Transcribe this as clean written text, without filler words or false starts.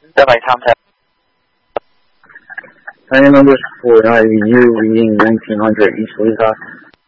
Definitely Tom Tap. Item number 4, you reading 1900 East Lehi.